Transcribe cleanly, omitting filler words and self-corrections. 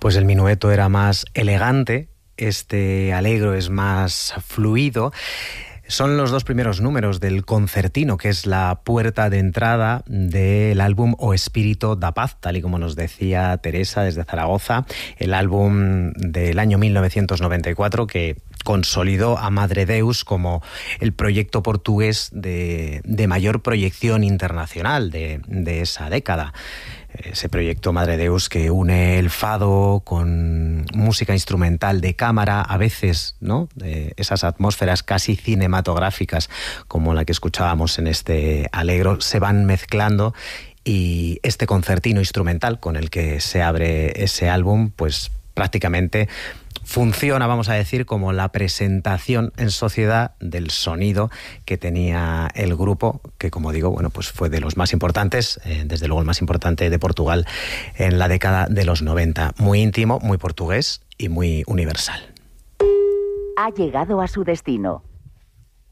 Pues el minueto era más elegante, este Allegro es más fluido. Son los dos primeros números del concertino, que es la puerta de entrada del álbum O Espírito da Paz, tal y como nos decía Teresa desde Zaragoza, el álbum del año 1994 que consolidó a Madre Deus como el proyecto portugués de mayor proyección internacional de esa década. Ese proyecto Madre Deus que une el fado con música instrumental de cámara, a veces, ¿no?, esas atmósferas casi cinematográficas como la que escuchábamos en este Allegro, se van mezclando, y este concertino instrumental con el que se abre ese álbum, pues prácticamente funciona, vamos a decir, como la presentación en sociedad del sonido que tenía el grupo, que, como digo, bueno, pues fue de los más importantes, desde luego el más importante de Portugal en la década de los 90. Muy íntimo, muy portugués y muy universal. Ha llegado a su destino.